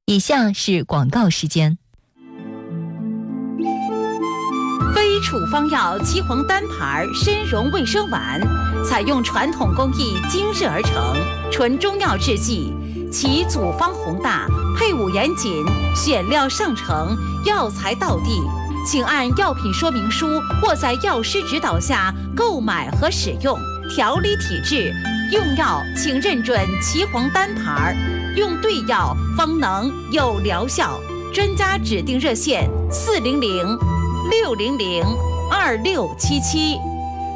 以下是广告时间。 非处方药岐黄单牌参茸卫生丸，采用传统工艺精制而成，纯中药制剂，其组方宏大，配伍严谨，选料上乘，药材到地。请按药品说明书或在药师指导下购买和使用，调理体质。用药请认准岐黄单牌，用对药方能有疗效。专家指定热线400-600-2677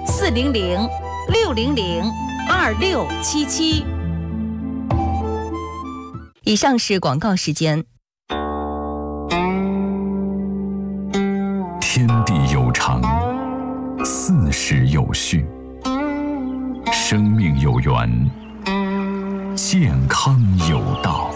400-600-2677。 以上是广告时间。 天地有常，四时有序，生命有源，健康有道。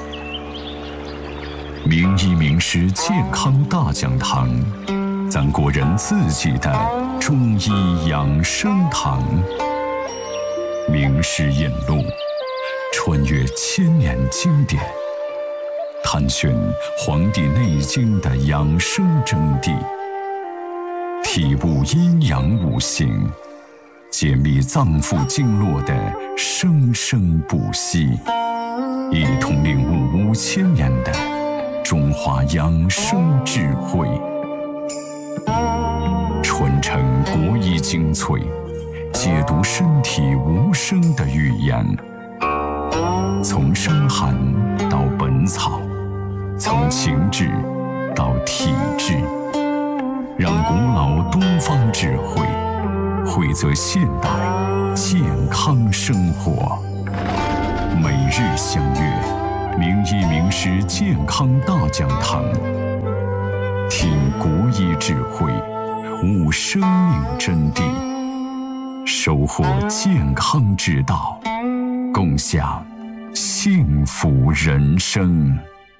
名医名师健康大讲堂，咱国人自己的中医养生堂。名师引路，穿越千年经典，探寻《黄帝内经》的养生真谛，体悟阴阳五行，解密脏腑经络的生生不息，一同领悟5000年的中华养生智慧，传承国医精粹，解读身体无声的语言。从伤寒到本草，从情志到体质，让古老东方智慧汇泽现代健康生活。每日相约名医名师健康大讲堂，听国医智慧，悟生命真谛，收获健康之道，共享幸福人生。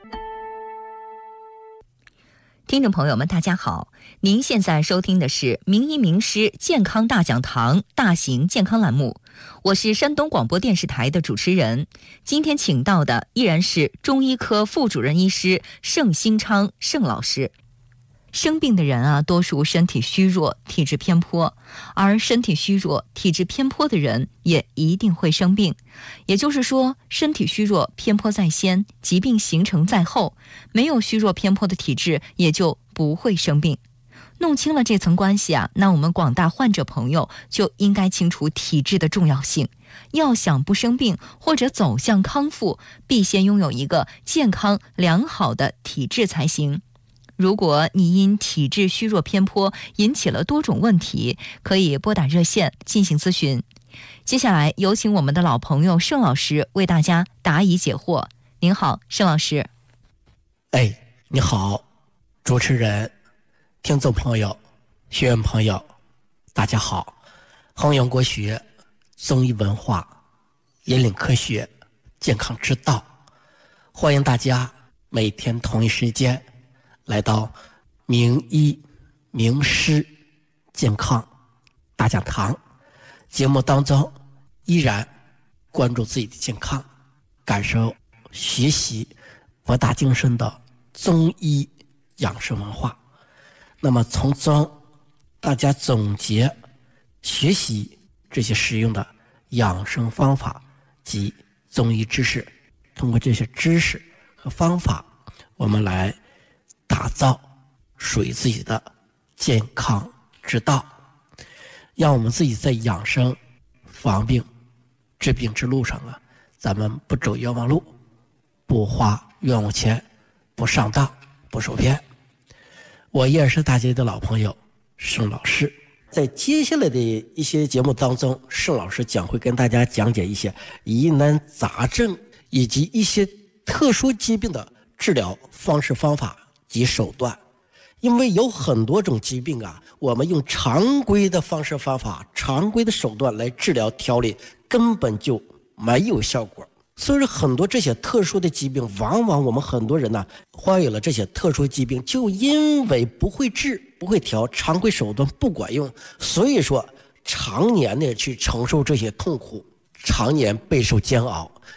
听众朋友们大家好，您现在收听的是名医名师健康大讲堂大型健康栏目，我是山东广播电视台的主持人。今天请到的依然是中医科副主任医师盛兴昌盛老师。生病的人啊，多数身体虚弱，体质偏颇，而身体虚弱、体质偏颇的人也一定会生病。也就是说，身体虚弱、偏颇在先，疾病形成在后，没有虚弱偏颇的体质，也就不会生病。弄清了这层关系啊，那我们广大患者朋友就应该清楚体质的重要性。要想不生病或者走向康复，必先拥有一个健康良好的体质才行。如果你因体质虚弱偏颇引起了多种问题，可以拨打热线进行咨询。接下来有请我们的老朋友盛老师为大家答疑解惑。您好，盛老师。 你好，主持人、听众朋友、学员朋友，大家好。弘扬国学、中医文化，引领科学、健康之道，欢迎大家每天同一时间来到名医名师健康大讲堂节目当中，依然关注自己的健康，感受学习博大精深的中医养生文化。那么从中大家总结学习这些实用的养生方法及中医知识，通过这些知识和方法，我们来打造属于自己的健康之道，让我们自己在养生防病治病之路上啊，咱们不走冤枉路，不花冤枉钱，不上当，不受骗。我也是大家的老朋友盛老师。在接下来的一些节目当中，盛老师将会跟大家讲解一些疑难杂症以及一些特殊疾病的治疗方式方法及手段。因为有很多种疾病啊，我们用常规的方式方法、常规的手段来治疗调理，根本就没有效果。所以说很多这些特殊的疾病，往往我们很多人呢，患有了这些特殊疾病，就因为不会治、不会调，常规手段不管用，所以说常年的去承受这些痛苦，常年备受煎熬，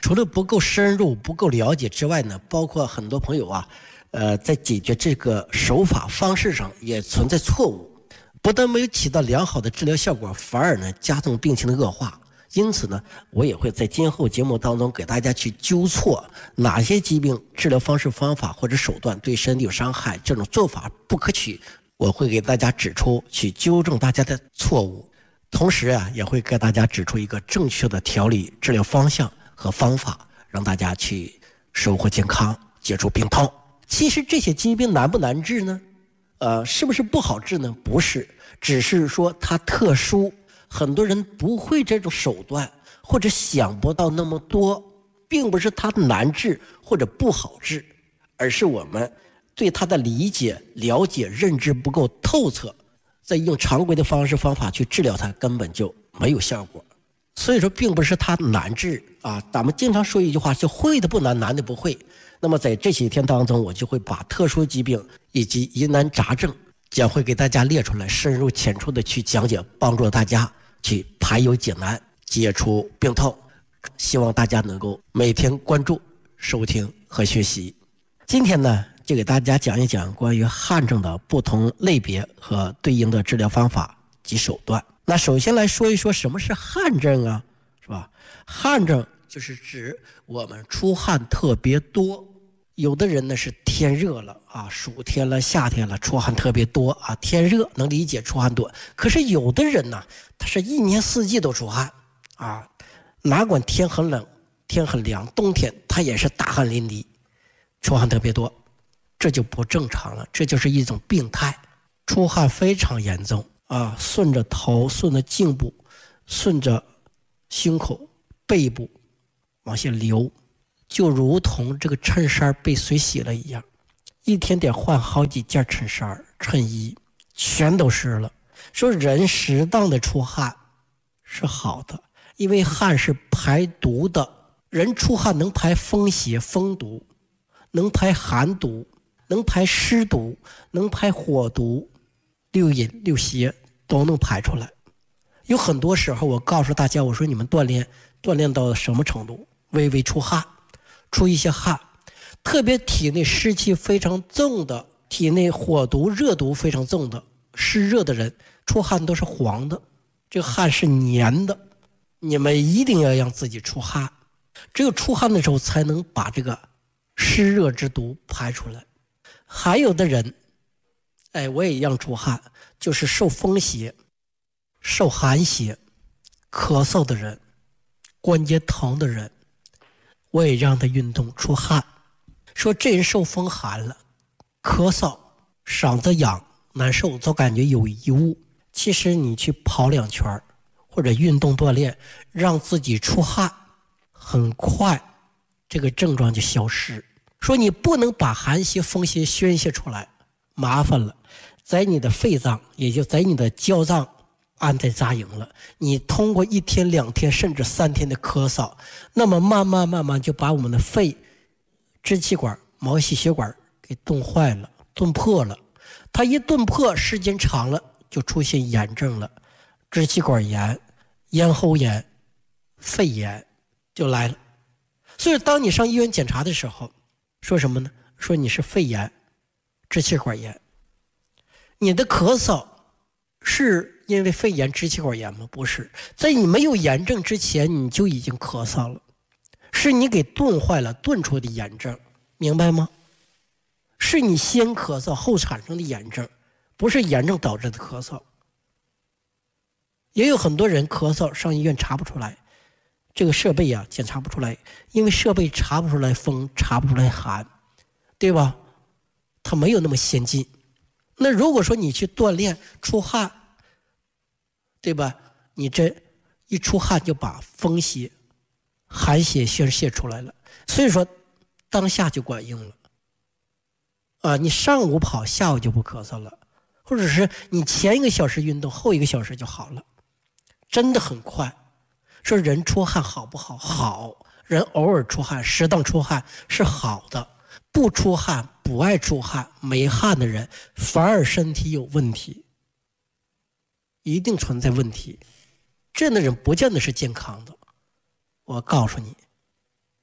除了不够深入、不够了解之外呢，包括很多朋友啊，在解决这个手法方式上也存在错误，不但没有起到良好的治疗效果，反而呢加重病情的恶化。因此呢，我也会在今后节目当中给大家去纠错哪些疾病治疗方式、方法或者手段对身体有伤害，这种做法不可取，我会给大家指出，去纠正大家的错误。同时啊，也会给大家指出一个正确的调理治疗方向和方法，让大家去收获健康，解除病痛。其实这些疾病难不难治呢？是不是不好治呢？不是，只是说它特殊，很多人不会这种手段，或者想不到那么多，并不是它难治或者不好治，而是我们对它的理解、了解、认知不够透彻，再用常规的方式方法去治疗它，根本就没有效果。所以说并不是它难治啊，咱们经常说一句话，就会的不难，难的不会。那么在这几天当中，我就会把特殊疾病以及疑难杂症将会给大家列出来，深入浅出的去讲解，帮助大家去排忧解难，解除病痛。希望大家能够每天关注、收听和学习。今天呢，就给大家讲一讲关于汗症的不同类别和对应的治疗方法及手段。那首先来说一说什么是汗症啊，是吧？汗症就是指我们出汗特别多，有的人呢是天热了啊，暑天了、夏天了，出汗特别多啊，天热能理解出汗多。可是有的人呢，他是一年四季都出汗啊，哪管天很冷、天很凉，冬天他也是大汗淋漓，出汗特别多，这就不正常了，这就是一种病态，出汗非常严重啊，顺着头、顺着颈部、顺着胸口、背部往下流，就如同这个衬衫被水洗了一样，一天得换好几件衬衫、衬衣，全都湿了。说人适当的出汗是好的，因为汗是排毒的，人出汗能排风邪、风毒，能排寒毒，能排湿毒，能排火毒，六淫六邪都能排出来。有很多时候我告诉大家，我说你们锻炼到什么程度，微微出汗，出一些汗，特别体内湿气非常重的，体内火毒热毒非常重的湿热的人，出汗都是黄的，这个汗是黏的。你们一定要让自己出汗，只有出汗的时候才能把这个湿热之毒排出来。还有的人我也让出汗，就是受风邪、受寒邪、咳嗽的人、关节疼的人，我也让他运动出汗。说这人受风寒了，咳嗽、嗓子痒、难受，总感觉有异物，其实你去跑2圈或者运动锻炼，让自己出汗，很快这个症状就消失。说你不能把寒邪风邪宣泄出来，麻烦了，在你的肺脏，也就在你的焦脏安在扎营了。你通过1天2天甚至3天的咳嗽，那么慢慢就把我们的肺、支气管、毛细血管给冻坏了、冻破了。它一冻破，时间长了就出现炎症了，支气管炎、咽喉炎、肺炎就来了。所以当你上医院检查的时候，说什么呢？说你是肺炎、支气管炎。你的咳嗽是因为肺炎、支气管炎吗？不是，在你没有炎症之前你就已经咳嗽了，是你给冻坏了、冻出的炎症，明白吗？是你先咳嗽后产生的炎症，不是炎症导致的咳嗽。也有很多人咳嗽上医院查不出来，这个设备检查不出来，因为设备查不出来风，查不出来寒，对吧？它没有那么先进。那如果说你去锻炼出汗，对吧？你这一出汗就把风邪、寒邪宣泄出来了，所以说当下就管用了。你上午跑，下午就不咳嗽了，或者是你前1个小时运动，后1个小时就好了，真的很快。说人出汗好不好？好，人偶尔出汗、适当出汗是好的。不出汗、不爱出汗、没汗的人，反而身体有问题，一定存在问题。这样的人不见得是健康的。我告诉你，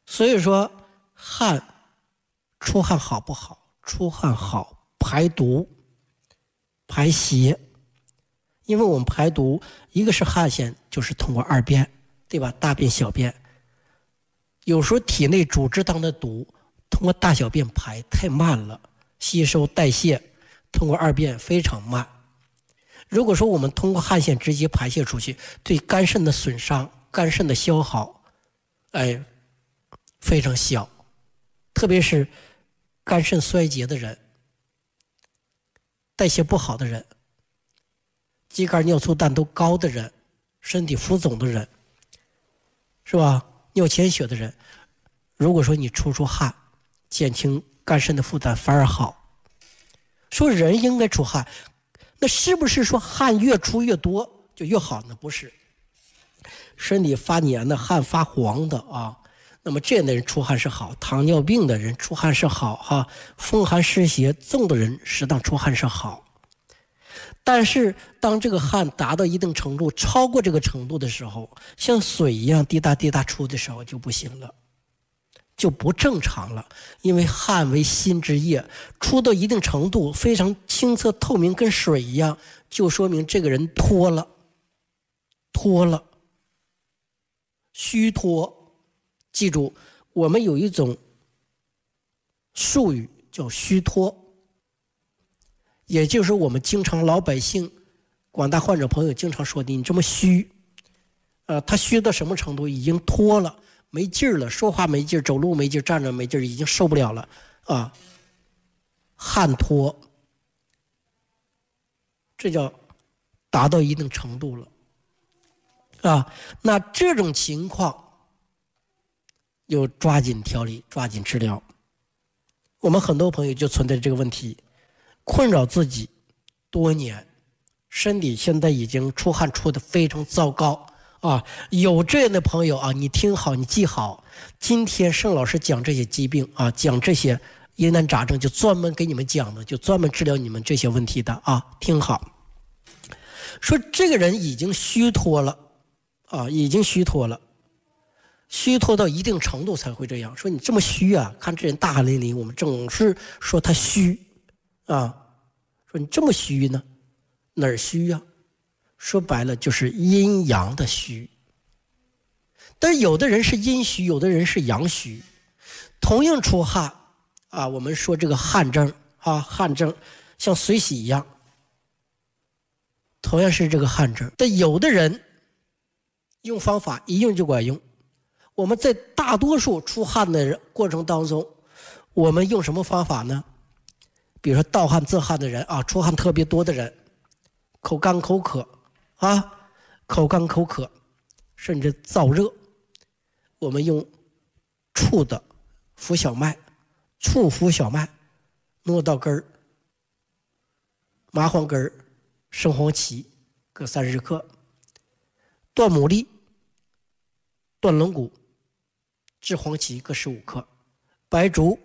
所以说出汗好不好？出汗好，排毒排邪。因为我们排毒，一个是汗腺，就是通过二便，对吧？大便小便。有时候体内组织当的毒通过大小便排太慢了，吸收代谢通过二便非常慢。如果说我们通过汗腺直接排泄出去，对肝肾的损伤、肝肾的消耗非常小。特别是肝肾衰竭的人、代谢不好的人、肌酐尿素氮都高的人、身体浮肿的人，是吧？尿潜血的人，如果说你出汗，减轻肝肾的负担反而好。说人应该出汗，那是不是说汗越出越多就越好呢？不是，身体发黏的、汗发黄的啊，那么这样的人出汗是好，糖尿病的人出汗是好哈，风寒湿邪重的人适当出汗是好。但是当这个汗达到一定程度，超过这个程度的时候，像水一样滴答滴答出的时候就不行了，就不正常了。因为汗为心之液，出到一定程度非常清澈透明，跟水一样，就说明这个人脱了虚脱。记住，我们有一种术语叫虚脱，也就是我们经常老百姓、广大患者朋友经常说的，你这么虚，他虚到什么程度？已经脱了，没劲儿了，说话没劲儿，走路没劲儿，站着没劲儿，已经受不了了啊！汗脱，这叫达到一定程度了啊。那这种情况，要抓紧调理，抓紧治疗。我们很多朋友就存在这个问题，困扰自己多年，身体现在已经出汗出得非常糟糕啊！有这样的朋友啊，你听好，你记好，今天盛老师讲这些疾病啊，讲这些疑难杂症，就专门给你们讲的，就专门治疗你们这些问题的啊！听好，说这个人已经虚脱了啊，已经虚脱了。虚脱到一定程度才会这样。说你这么虚啊，看这人大汗淋漓，我们总是说他虚啊。说你这么虚呢，哪儿虚啊？说白了就是阴阳的虚。但是有的人是阴虚，有的人是阳虚。同样出汗啊，我们说这个汗症啊，汗症像水洗一样，同样是这个汗症。但有的人用方法一用就管用。我们在大多数出汗的过程当中，我们用什么方法呢？比如说盗汗自汗的人啊，出汗特别多的人，口干口渴啊，口干口渴，甚至燥热，我们用触的扶小麦，触扶小麦，糯稻根儿、麻黄根儿、生黄芪各30克，断牡蛎、断龙骨、炙黄芪各15克，白术、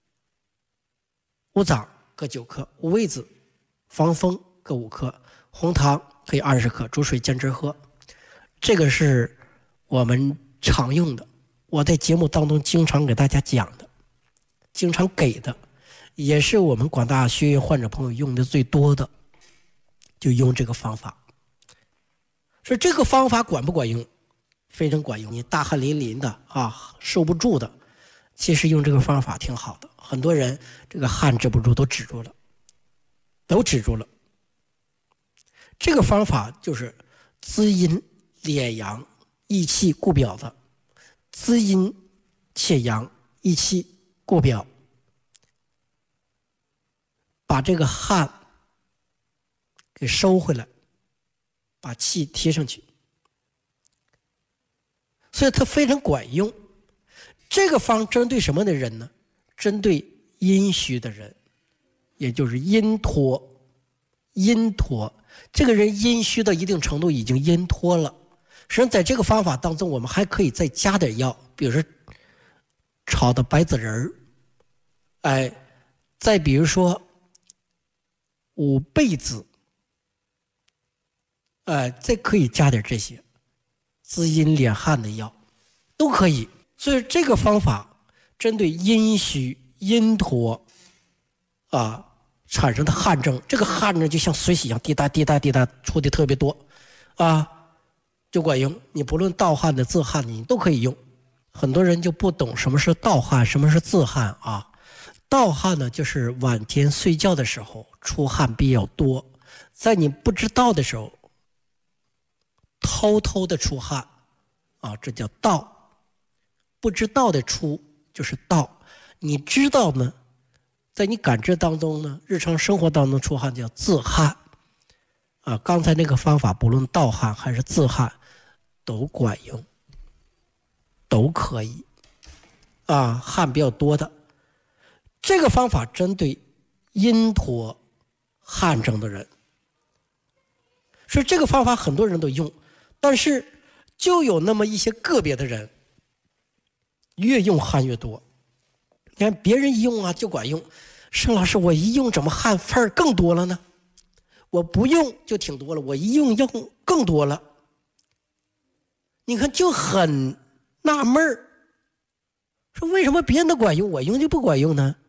乌枣各9克，五味子、防风各5克，红糖可以20克，煮水煎汁喝。这个是我们常用的，我在节目当中经常给大家讲的，经常给的，也是我们广大血液患者朋友用的最多的，就用这个方法。说这个方法管不管用？非常管用。你大汗淋漓的啊，受不住的，其实用这个方法挺好的。很多人这个汗止不住，都止住了。这个方法就是滋阴敛阳、益气固表的，滋阴且阳、益气固表，把这个汗给收回来，把气提上去。所以它非常管用。这个方针对什么的人呢？针对阴虚的人，也就是阴脱。这个人阴虚到一定程度已经阴脱了。实际上在这个方法当中，我们还可以再加点药，比如说炒的白子仁儿，再比如说五倍子，再可以加点这些滋阴敛汗的药都可以。 所以这个方法针对阴虚阴脱产生的汗症，这个汗症就像水洗一样，滴答滴答滴答出的特别多就管用。你不论盗汗的自汗的你都可以用。很多人就不懂什么是盗汗，什么是自汗盗汗呢，就是晚间睡觉的时候出汗比较多，在你不知道的时候偷偷的出汗这叫盗。不知道的出就是盗，你知道呢，在你感知当中呢，日常生活当中出汗叫自汗刚才那个方法不论盗汗还是自汗都管用，都可以汗比较多的。这个方法针对阴脱汗症的人，所以这个方法很多人都用，但是就有那么一些个别的人越用汗越多。你看别人一用就管用，盛老师我一用怎么汗份儿更多了呢？我不用就挺多了，我一用更多了。你看就很纳闷儿，说为什么别人的管用我用就不管用呢？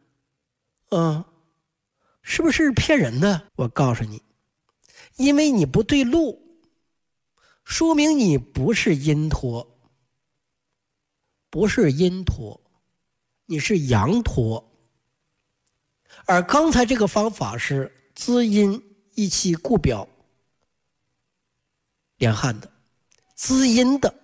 是不是骗人的？我告诉你，因为你不对路，说明你不是阴脱，不是阴脱，你是阳脱。而刚才这个方法是滋阴益气固表连汗的，滋阴的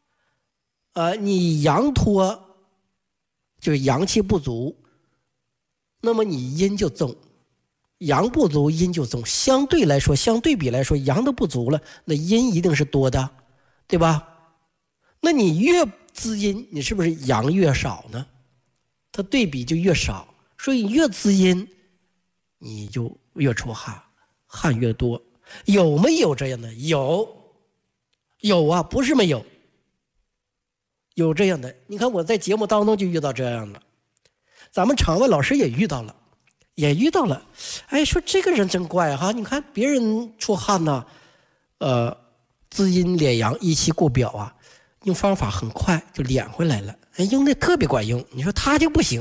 你阳脱就是阳气不足，那么你阴就重，阳不足阴就重，相对比来说阳的不足了，那阴一定是多的，对吧？那你越滋阴你是不是阳越少呢？它对比就越少，所以越滋阴你就越出汗，汗越多。有没有这样的？有不是没有，有这样的。你看我在节目当中就遇到这样的，咱们场外老师也遇到了。说这个人真怪你看别人出汗呢滋阴敛阳益气固表用方法很快就敛回来了，用的特别管用。你说他就不行，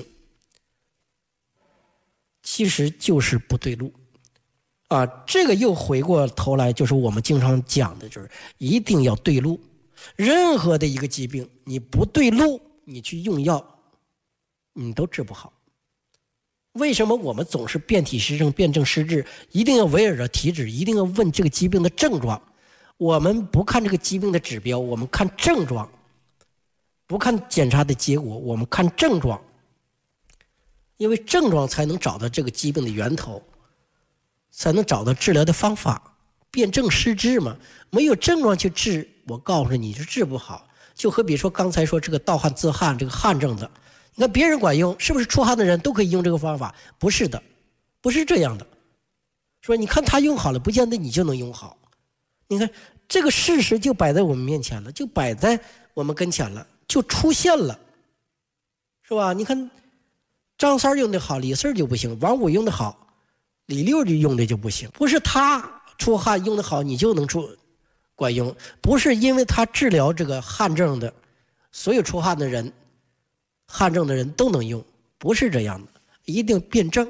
其实就是不对路这个又回过头来就是我们经常讲的，就是一定要对路。任何的一个疾病你不对路，你去用药你都治不好。为什么我们总是辨体施症辨证施治，一定要围绕着体质，一定要问这个疾病的症状。我们不看这个疾病的指标，我们看症状，不看检查的结果，我们看症状。因为症状才能找到这个疾病的源头，才能找到治疗的方法，辨证施治嘛。没有症状去治，我告诉你是治不好。就好比说刚才说这个盗汗自汗这个汗症的，你看别人管用，是不是出汗的人都可以用这个方法？不是的，不是这样的。说你看他用好了，不见得你就能用好。你看这个事实就摆在我们面前了，就摆在我们跟前了，就出现了，是吧？你看张三用的好，李四就不行；王五用的好，李六就用的就不行。不是他出汗用的好，你就能管用；不是因为他治疗这个汗症的，所有出汗的人、汗症的人都能用，不是这样的，一定辨证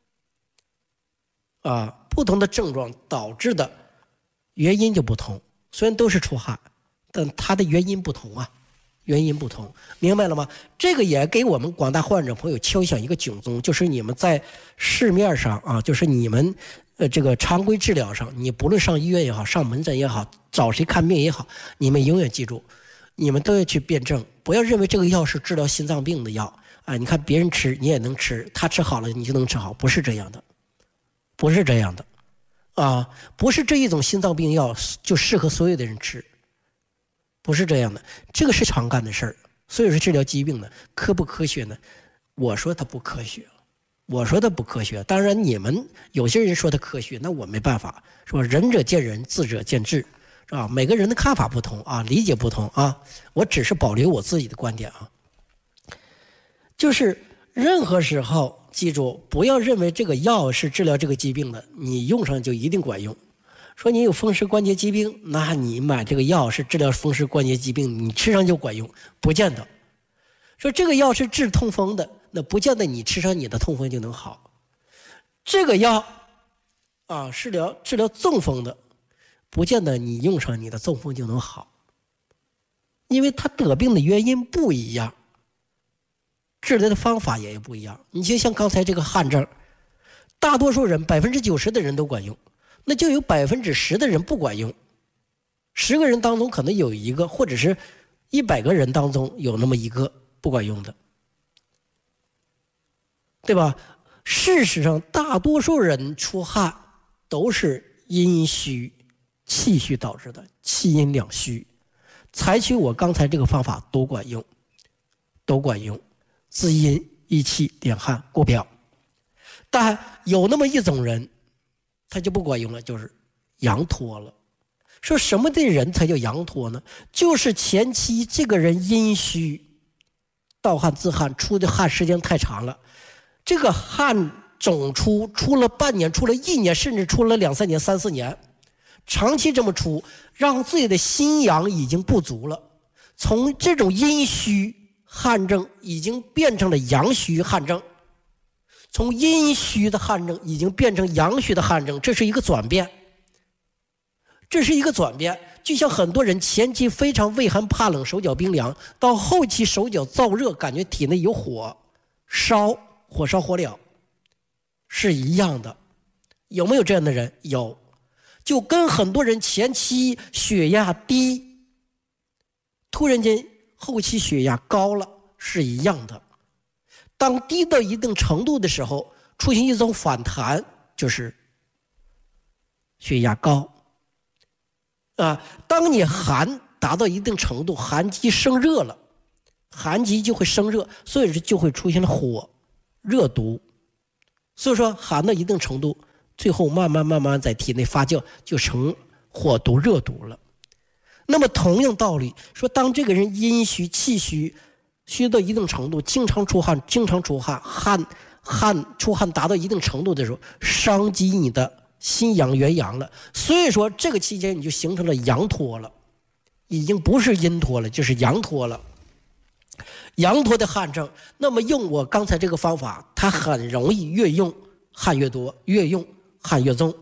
不同的症状导致的原因就不同。虽然都是出汗，但它的原因不同原因不同，明白了吗？这个也给我们广大患者朋友敲响一个警钟，就是你们在市面上就是你们这个常规治疗上，你不论上医院也好，上门诊也好，找谁看病也好，你们永远记住，你们都要去辨证，不要认为这个药是治疗心脏病的药你看别人吃你也能吃，他吃好了你就能吃好，不是这样的，不是这样的不是这一种心脏病药就适合所有的人吃，不是这样的，这个是常干的事儿。所以说治疗疾病呢，科不科学呢？我说它不科学，当然你们有些人说它科学，那我没办法，是吧？仁者见仁，智者见智，是吧？每个人的看法不同理解不同我只是保留我自己的观点就是任何时候记住，不要认为这个药是治疗这个疾病的，你用上就一定管用。说你有风湿关节疾病，那你买这个药是治疗风湿关节疾病，你吃上就管用，不见得。 说这个药是治痛风的，那不见得你吃上你的痛风就能好。这个药啊是治疗中风的，不见得你用上你的中风就能好，因为他得病的原因不一样，治疗的方法也不一样。你就像刚才这个汗症，大多数人90%的人都管用，那就有10%的人不管用。10个人当中可能有一个，或者是100个人当中有那么一个不管用的，对吧？事实上，大多数人出汗都是阴虚、气虚导致的，气阴两虚。采取我刚才这个方法都管用，都管用，滋阴益气、点汗固表。但有那么一种人，他就不管用了，就是阳脱了。说什么的人才叫阳脱呢？就是前期这个人阴虚，盗汗自汗，出的汗时间太长了，这个汗总出了半年，出了1年，甚至出了2、3年、3、4年，长期这么出，让自己的心阳已经不足了，从这种阴虚汗症已经变成了阳虚汗症，从阴虚的汗症已经变成阳虚的汗症，这是一个转变。这是一个转变，就像很多人前期非常畏寒怕冷，手脚冰凉，到后期手脚燥热，感觉体内有火烧火燎，是一样的。有没有这样的人？有。就跟很多人前期血压低，突然间后期血压高了是一样的。当低到一定程度的时候，出现一种反弹，就是血压高。当你寒达到一定程度，寒极生热了，寒极就会生热，所以就会出现了火热毒。所以说寒到一定程度，最后慢慢在体内发酵，就成火毒热毒了。那么同样道理说，当这个人阴虚气虚，虚到一定程度，经常出汗出汗达到一定程度的时候，伤及你的心阳元阳了。所以说这个期间你就形成了阳脱了，已经不是阴脱了，就是阳脱了。阳脱的汗症，那么用我刚才这个方法，它很容易越用汗越多，越用汗越重。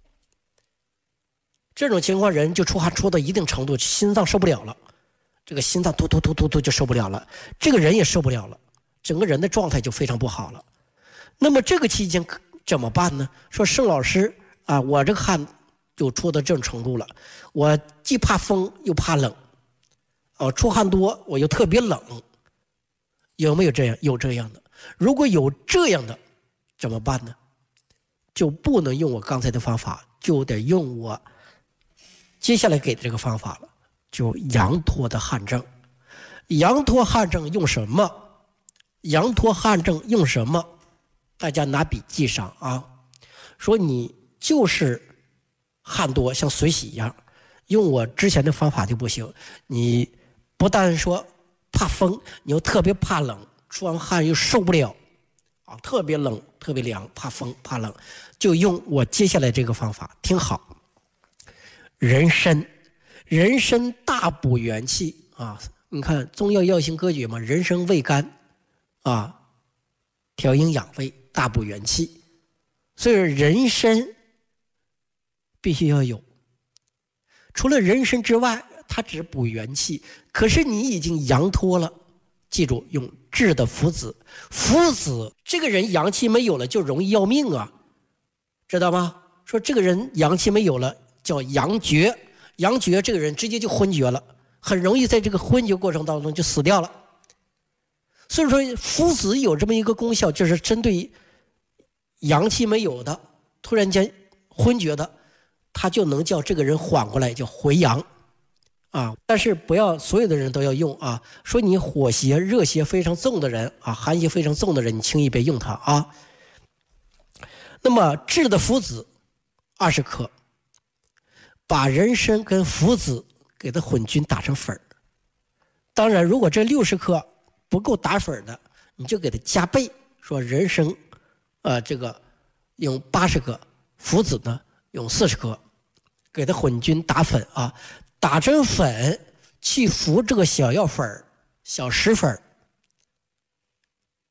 这种情况人就出汗出到一定程度，心脏受不了了，这个心脏突就受不了了，这个人也受不了了，整个人的状态就非常不好了。那么这个期间怎么办呢？说盛老师啊，我这个汗就出到这种程度了，我既怕风又怕冷，出汗多我又特别冷，有没有这样？有这样的。如果有这样的怎么办呢？就不能用我刚才的方法，就得用我接下来给的这个方法了，就阳脱的汗症。阳脱汗症用什么？阳脱汗症用什么？大家拿笔记上啊。说你就是汗多像水洗一样，用我之前的方法就不行。你不但说怕风，你又特别怕冷，出完汗又受不了啊，特别冷特别凉，怕风怕冷，就用我接下来这个方法。听好，人参大补元气啊！你看中药药性歌诀嘛，人参味甘啊，调阴养胃，大补元气。所以人参必须要有。除了人参之外，它只补元气，可是你已经阳脱了，记住用炙的附子。附子这个人阳气没有了就容易要命啊，知道吗？说这个人阳气没有了叫阳厥，阳厥这个人直接就昏厥了，很容易在这个昏厥过程当中就死掉了。所以说附子有这么一个功效，就是针对阳气没有的突然间昏厥的，它就能叫这个人缓过来，叫回阳啊。但是不要所有的人都要用啊。说你火邪热邪非常重的人啊，寒邪非常重的人，你轻易别用它啊。那么炙的附子20克，把人参跟附子给它混均打成粉。当然如果这60克不够打粉的，你就给它加倍，说人参这个用80克，附子呢用40克，给它混均打粉啊。打成粉去服这个小药粉小石粉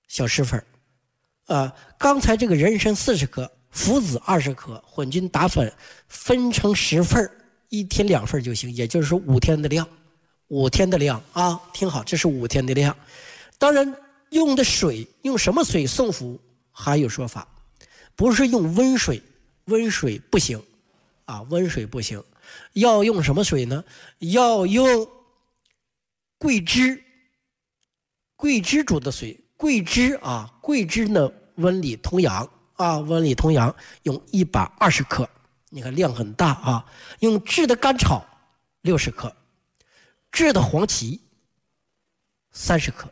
小石粉，刚才这个人参40克，附子20克，混菌打粉，分成10份，1天2份就行，也就是说5天的量，5天的量啊，听好，这是5天的量。当然，用的水用什么水送服还有说法，不是用温水，温水不行啊，温水不行，要用什么水呢？要用桂枝煮的水，桂枝呢温里通阳啊，温里通阳，用120克，你看量很大啊。用炙的甘草60克，炙的黄芪30克。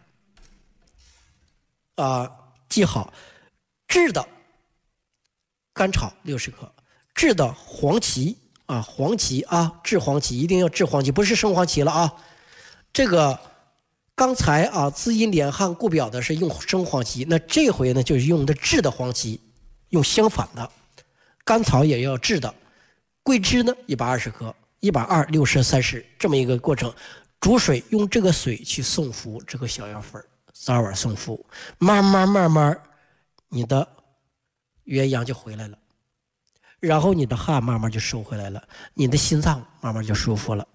记好，炙的甘草60克，炙的黄芪炙黄芪一定要炙黄芪，不是生黄芪了啊。这个刚才滋阴敛汗固表的是用生黄芪，那这回呢就是用的炙的黄芪，用相反的。甘草也要炙的，桂枝呢120克，120、60、30这么一个过程。煮水用这个水去送服这个小药粉，3碗送服，慢慢你的元阳就回来了，然后你的汗慢慢就收回来了，你的心脏慢慢就舒服了。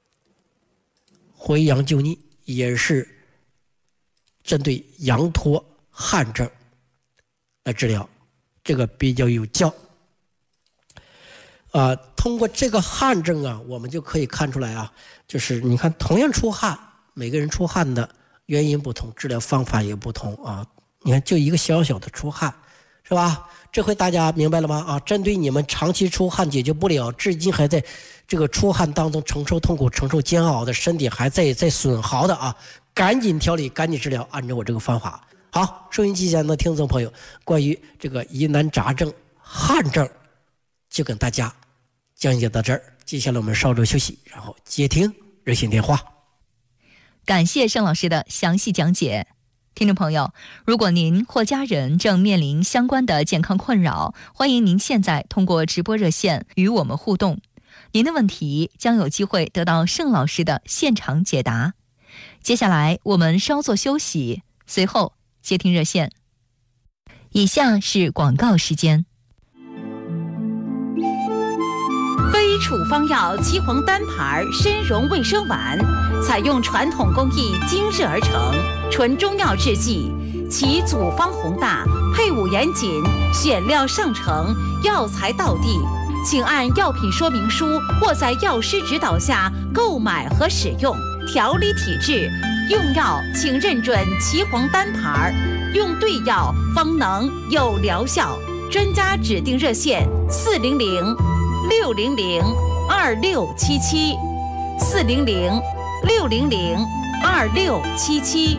回阳救逆也是针对阳脱汗症来治疗，这个比较有效。通过这个汗症我们就可以看出来就是你看同样出汗，每个人出汗的原因不同，治疗方法也不同你看就一个小小的出汗，是吧？这回大家明白了吗？针对你们长期出汗解决不了，至今还在这个出汗当中承受痛苦、承受煎熬的身体还在损耗的赶紧调理，赶紧治疗，按照我这个方法。好，收音机前的听众朋友，关于这个疑难杂症、汗症，就跟大家讲解到这儿。接下来我们稍作休息，然后接听热线电话。 感谢盛老师的详细讲解。听众朋友，如果您或家人正面临相关的健康困扰，欢迎您现在通过直播热线与我们互动，您的问题将有机会得到盛老师的现场解答。接下来我们稍作休息，随后接听热线。以下是广告时间。 非处方药岐黄单牌参茸卫生丸，采用传统工艺精制而成，纯中药制剂，其组方宏大，配伍严谨，选料上乘，药材到地。请按药品说明书或在药师指导下购买和使用。调理体质，用药请认准岐黄单牌，用对药方能有疗效。专家指定热线400-600-2677 400-600-2677。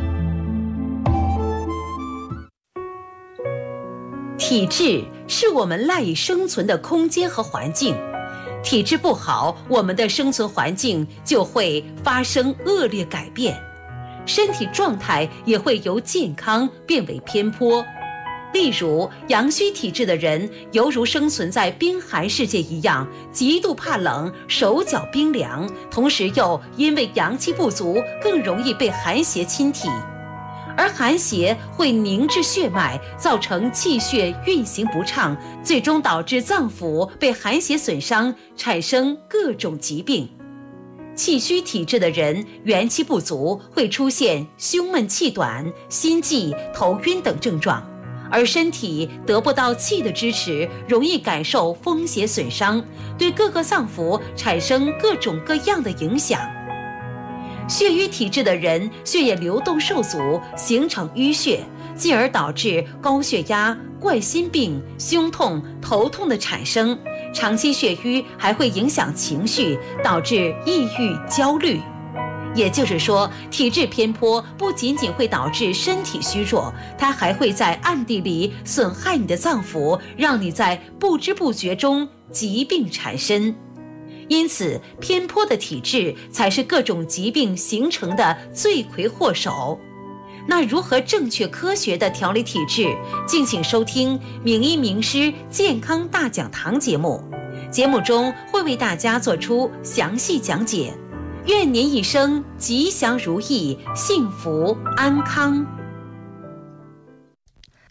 体质是我们赖以生存的空间和环境，体质不好，我们的生存环境就会发生恶劣改变，身体状态也会由健康变为偏颇。例如，阳虚体质的人犹如生存在冰寒世界一样，极度怕冷，手脚冰凉，同时又因为阳气不足，更容易被寒邪侵体。而寒邪会凝滞血脉，造成气血运行不畅，最终导致脏腑被寒邪损伤，产生各种疾病。气虚体质的人元气不足，会出现胸闷气短、心悸、头晕等症状，而身体得不到气的支持，容易感受风邪损伤，对各个脏腑产生各种各样的影响。血瘀体质的人血液流动受阻，形成淤血，进而导致高血压、冠心病、胸痛、头痛的产生。长期血瘀还会影响情绪，导致抑郁、焦虑。也就是说，体质偏颇不仅仅会导致身体虚弱，它还会在暗地里损害你的脏腑，让你在不知不觉中疾病缠身。因此，偏颇的体质才是各种疾病形成的罪魁祸首。那如何正确科学的调理体质？敬请收听名医名师健康大讲堂节目，节目中会为大家做出详细讲解。愿您一生吉祥如意，幸福安康。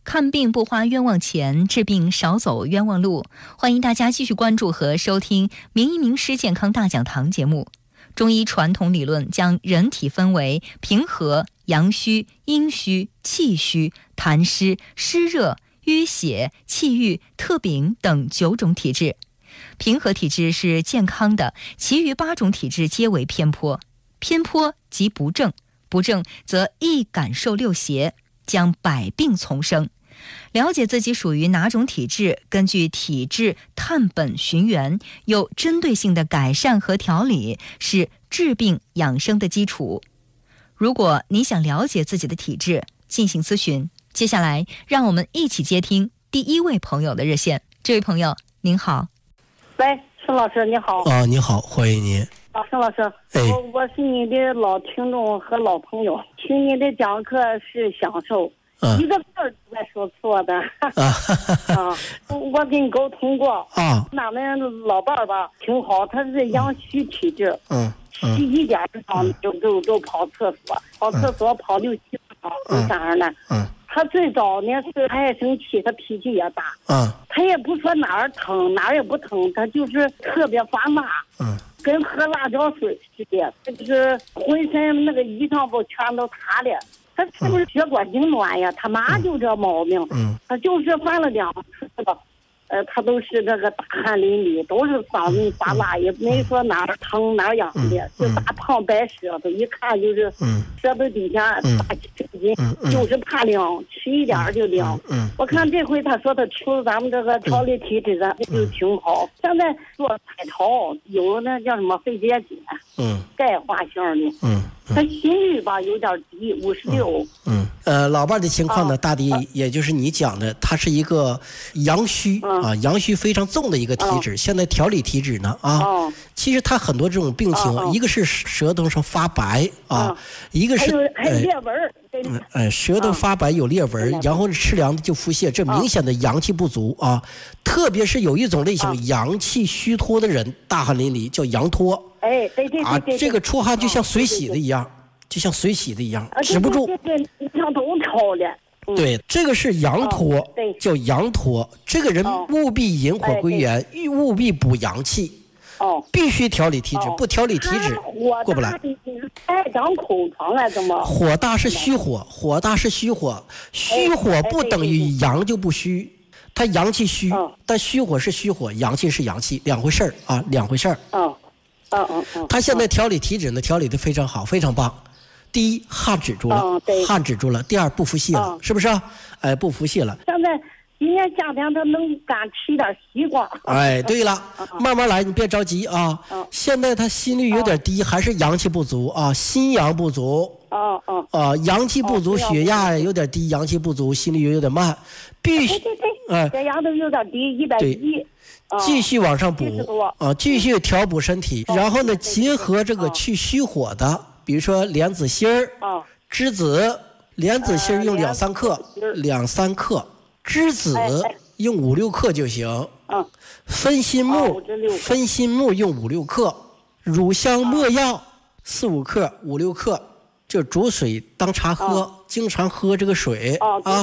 看病不花冤枉钱，治病少走冤枉路。欢迎大家继续关注和收听名医名师健康大讲堂节目。中医传统理论将人体分为平和、阳虚、阴虚、气虚、痰湿、湿热、淤血、气郁、特禀等9种体质。平和体质是健康的，其余8种体质皆为偏颇。偏颇即不正，不正则易感受六邪，将百病丛生。了解自己属于哪种体质，根据体质探本寻源，有针对性的改善和调理，是治病养生的基础。如果你想了解自己的体质，进行咨询，接下来让我们一起接听第1位朋友的热线。这位朋友您好。 喂，盛老师你好。 你好，欢迎您。 盛老师，我是你的老听众和老朋友，听你的讲课是享受，一个字儿都在说错的。我跟你沟通过，俺们老伴儿吧挺好，他是阳虚体质，洗一点就跑厕所，跑6-7趟，为啥呢？他最早呢是他也生气，他脾气也大，他也不说哪儿疼哪儿也不疼，他就是特别发麻，跟喝辣椒水似的，他就是浑身那个衣裳不全都塌了。他是不是血管痉挛呀？他妈就这毛病，他就是犯了2次吧，他都是那个大汗淋漓，都是嗓子发辣，也没说哪儿疼哪儿痒的，就大胖白舌头，一看就是舌头底下大起筋，就是怕凉，吃一点就凉。我看这回他说他吃了咱们这个调理体质的就挺好。现在做彩超有那叫什么肺结节，钙化性的，他心率吧有点低，56。 老伴的情况呢，大抵也就是你讲的，他是一个阳虚阳虚非常重的一个体质。现在调理体质呢其实他很多这种病情，一个是舌头上发白一个是还有裂纹， 舌头发白有裂纹，然后吃凉的就腹泻，这明显的阳气不足特别是有一种类型阳气虚脱的人，大汗淋漓叫阳脱。对，这个出汗就像水洗的一样，止不住， 像都超了。 对，这个是阳脱，叫阳脱。这个人务必引火归元，务必补阳气。必须调理体质，不调理体质过不来。 长口疮了，怎么？ 火大是虚火，虚火不等于阳就不虚，它阳气虚，但虚火是虚火，阳气是阳气，两回事儿。他现在调理体质呢，调理的非常好，非常棒。第一，汗止住了；第二，不腹泻了，是不是？不腹泻了。 现在今年夏天他能敢吃点西瓜。 对了，慢慢来，你别着急现在他心率有点低，还是阳气不足心阳不足。阳气不足，血压有点低，阳气不足，心率有点慢，必须血压都有点低，110。 继续往上补继续调补身体，然后呢，结合这个去虚火的，比如说莲子心儿、栀子，莲子心儿用2-3克，栀子用5-6克就行。分心木用5-6克，乳香没药4-5克，5-6克，就煮水当茶喝，经常喝这个水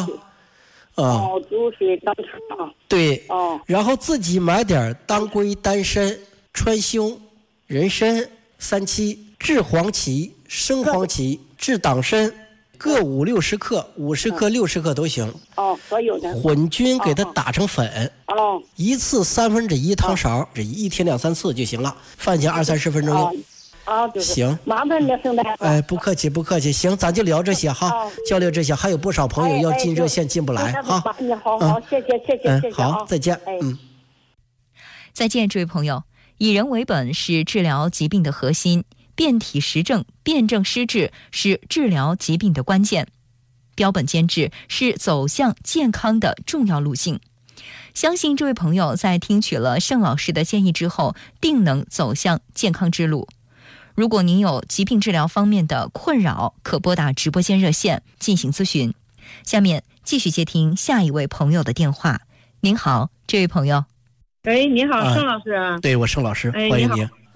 煮水当茶。 对，然后自己买点当归、丹参、川芎、人参、三七、炙黄芪、生黄芪、炙党参，各5-60克，50克、60克都行。 所有的混均给它打成粉。一次1/3汤勺，这一天2-3次就行了，饭前20-30分钟用。行， 麻烦你了，盛大夫。 不客气。行，咱就聊这些交流这些，还有不少朋友要进热线进不来你好，谢谢。 好，再见。 再见，这位朋友。以人为本是治疗疾病的核心，辨体实证、辨证施治是治疗疾病的关键，标本兼治是走向健康的重要路径。相信这位朋友在听取了盛老师的建议之后，定能走向健康之路。如果您有疾病治疗方面的困扰，可拨打直播间热线进行咨询。下面继续接听下一位朋友的电话。您好，这位朋友。 你好，盛老师。 对，我盛老师，欢迎您。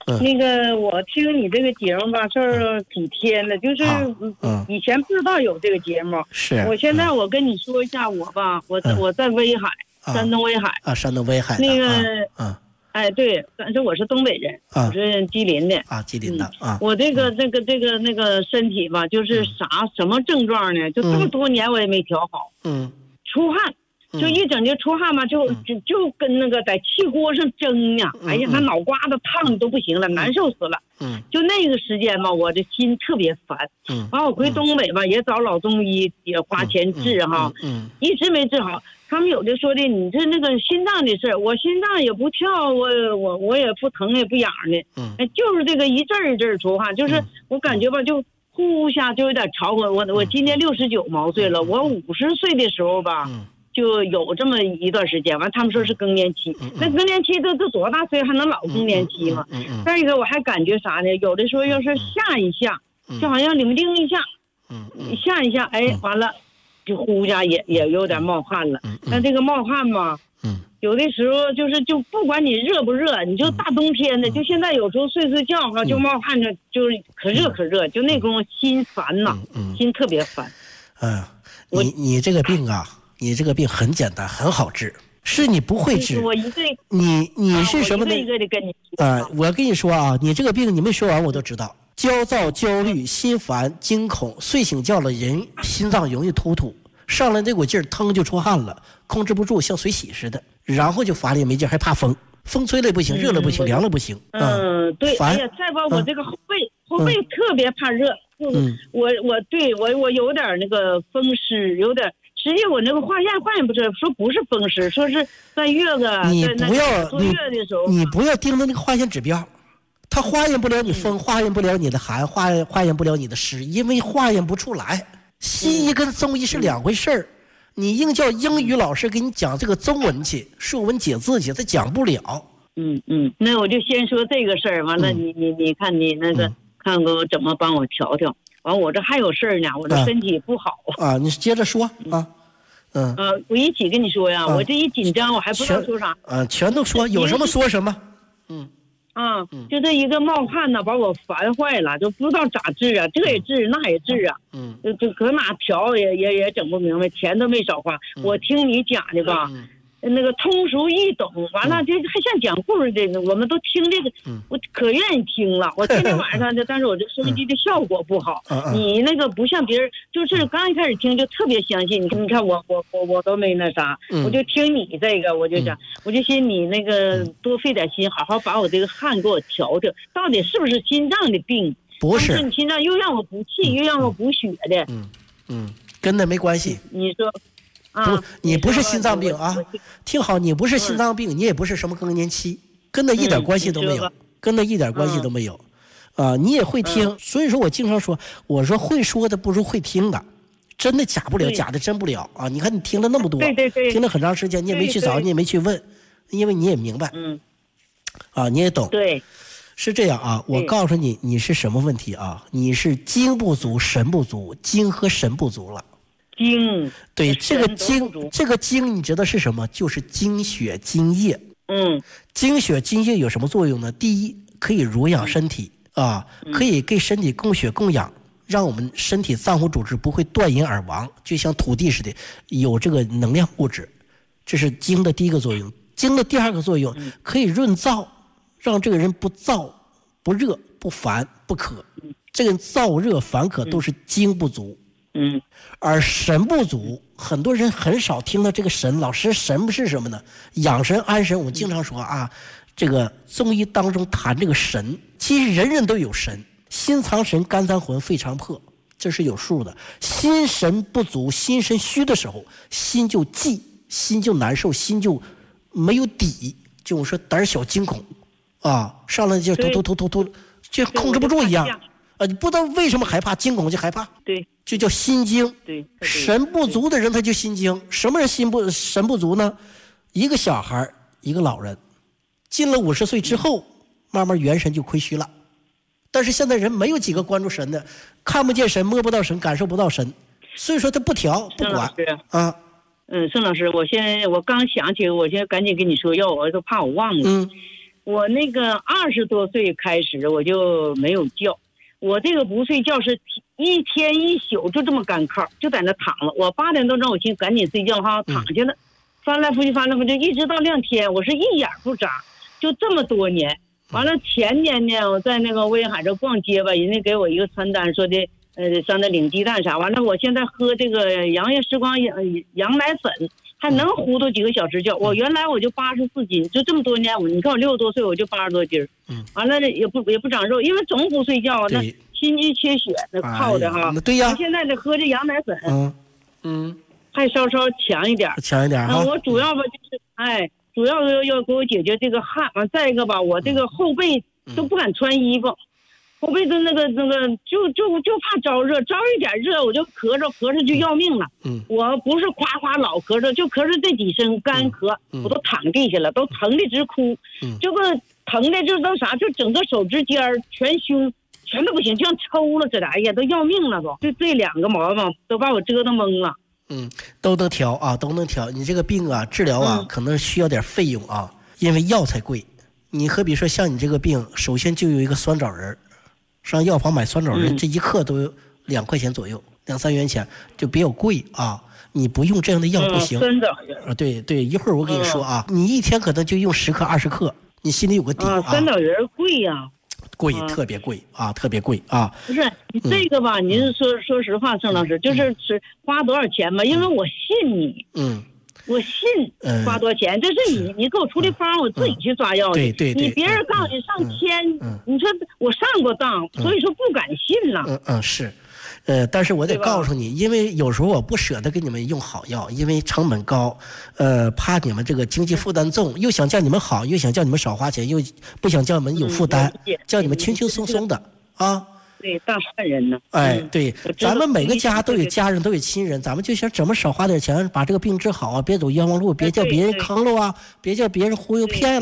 那个我听你这个节目吧，这几天了，就是以前不知道有这个节目。 是。 我现在我跟你说一下我吧，我在威海，山东威海。 山东威海。 那个哎，对，但是我是东北人，我是吉林的。 吉林的我那个身体吧，就是什么症状呢？就这么多年我也没调好。出汗。就一整就出汗嘛，就跟那个在气锅上蒸呢，哎呀，那脑瓜子烫都不行了，难受死了。就那个时间嘛，我的心特别烦。完我回东北吧，也找老中医，也花钱治哈，一直没治好。他们有的说的，你这那个心脏的事儿，我心脏也不跳，我也不疼也不痒的，就是这个一阵一阵出汗，就是我感觉吧，就呼一下就有点潮。我今年69毛岁了，我50岁的时候吧。就有这么一段时间，完他们说是更年期，那更年期都多大岁还能老更年期吗？再一个我还感觉啥呢？有的时候要是下一下，就好像领叮一下，下一下，哎，完了，就呼一下也有点冒汗了。但这个冒汗嘛，有的时候就不管你热不热，你就大冬天的，就现在有时候睡觉哈，就冒汗着，就是可热，就那种心烦呐，心特别烦。 你这个病啊。你这个病很简单，很好治，是你不会治。你是什么呢？我跟你说啊，你这个病你没说完我都知道。焦躁、焦虑、心烦、惊恐，睡醒觉了人心脏容易突突，上来那股劲儿，腾就出汗了，控制不住，像水洗似的，然后就乏力没劲，还怕风，风吹了不行，热了不行，凉了不行。 对，哎呀，再把我这个后背特别怕热。我有点那个风湿，有点。实际我那个化验不是说不是风湿，说是在坐月的时候， 你不要盯着那个化验指标，它化验不了你风，化验不了你的寒，化验不了你的湿，因为化验不出来。西医跟中医是两回事儿，你应叫英语老师给你讲这个中文去，说文解字去，他讲不了。 那我就先说这个事儿，完了你看你那个看我怎么帮我调调。完，我这还有事儿呢，我这身体不好你接着说我一起跟你说呀，我这一紧张，我还不知道说啥全都说，有什么说什么。 就这一个冒汗呢，把我烦坏了，就不知道咋治啊，这也治那也治啊，就搁哪调也整不明白，钱都没少花。我听你讲的吧。那个通俗易懂，完了这还像讲故事的，我们都听这个，我可愿意听了。我天天晚上但是我这收音机的效果不好。你那个不像别人，就是刚一开始听就特别相信。你看我都没那啥，我就听你这个，我就想，我就寻你那个多费点心，好好把我这个汗给我调调，到底是不是心脏的病？ 不是， 你心脏又让我补气，又让我补血的。 跟那没关系。 你说。 你不是心脏病啊！听好，你不是心脏病，你也不是什么更年期，跟那一点关系都没有，跟那一点关系都没有。你也会听，所以说我经常说，我说会说的不如会听的，真的假不了，假的真不了啊！你看你听了那么多，听了很长时间，你也没去找，你也没去问，因为你也明白，你也懂。 对， 是这样啊！我告诉你，你是什么问题啊？你是精不足，神不足，精和神不足了。 精， 对，这个精你知道是什么？就是精血津液。精血津液有什么作用呢？第一，可以濡养身体可以给身体供血供氧，让我们身体脏腑组织不会断饮而亡，就像土地似的，有这个能量物质。这是精的第一个作用。精的第二个作用，可以润燥，让这个人不燥、不热、不烦、不渴。这个燥热烦渴都是精不足。而神不足，很多人很少听到这个神。老师，神是什么呢？养神安神，我们经常说这个中医当中谈这个神，其实人人都有神，心藏神，肝藏魂，肺藏魄，这是有数的。心神不足，心神虚的时候，心就悸，心就难受，心就没有底，就我说胆小惊恐上来就突，就控制不住一样。你不知道为什么害怕，惊恐就害怕， 对， 就叫心惊。 对， 神不足的人他就心惊。什么人神不足呢？一个小孩，一个老人，进了50岁之后，慢慢元神就亏虚了。但是现在人没有几个关注神的，看不见神，摸不到神，感受不到神，所以说他不调不管盛老师，我刚想起，我先赶紧跟你说，要我都怕我忘了。 我那个20多岁开始我就没有觉，我这个不睡觉是一天一宿就这么干靠，就在那躺了。我8点多钟我寻思赶紧睡觉哈，躺下了，翻来覆去翻来覆去，一直到亮天，我是一眼不眨，就这么多年。完了前年呢，我在那个威海这逛街吧，人家给我一个传单，说的上那领鸡蛋啥。完了，我现在喝这个洋叶时光羊奶粉，还能糊涂几个小时觉。我原来我就84斤，就这么多年，你看我60多岁我就80多斤。完了也不长肉，因为总不睡觉，那心肌缺血那靠的哈。 对呀。 现在这喝这羊奶粉，还稍强一点哈。我主要吧就是主要要给我解决这个汗，完再一个吧，我这个后背都不敢穿衣服，后背的那个就怕着热，着一点热我就咳嗽就要命了。我不是夸老咳嗽，就咳嗽这几声干咳，我都躺地下了，都疼的直哭。这个疼的就都啥，就整个手指尖全胸全都不行，就像抽了似的，哎呀，都要命了都。就这2个毛病都把我折腾懵了。 都能调啊，都能调。你这个病啊，治疗啊，可能需要点费用啊，因为药材贵。你可比说像你这个病，首先就有一个酸枣仁，上药房买酸枣仁，这一克都有2块钱左右，2、3元钱，就比较贵啊。你不用这样的药不行。 酸枣仁。 对，一会儿我跟你说啊，你一天可能就用10克、20克，你心里有个底啊。 酸枣仁贵呀。 贵，特别贵啊，特别贵啊！ 不是你这个吧？您说实话，盛老师，就是花多少钱吧？因为我信你，我信花多少钱，这是你给我出的方，我自己去抓药去。 对， 你别人告诉你上千，你说我上过当，所以说不敢信了。 是。但是我得告诉你，因为有时候我不舍得给你们用好药，因为成本高，怕你们这个经济负担重，又想叫你们好，又想叫你们少花钱，又不想叫你们有负担，叫你们轻轻松松的啊。 对，大善人呢。 对，咱们每个家都有家人，都有亲人，咱们就想怎么少花点钱把这个病治好啊，别走冤枉路，别叫别人坑了啊，别叫别人忽悠骗了。